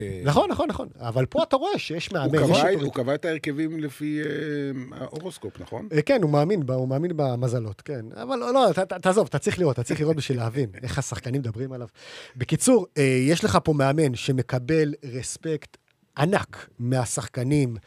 נכון, נכון, נכון. אבל פה אתה רואה שיש מאמן. הוא קבע את ההרכבים לפי האורוסקופ, נכון? כן, הוא מאמין במזלות, כן. אבל לא, תעזוב, אתה צריך לראות בשביל להבין איך השחקנים מדברים עליו. בקיצור, יש לך פה מאמן שמקבל רספקט ענק מהשחקנים,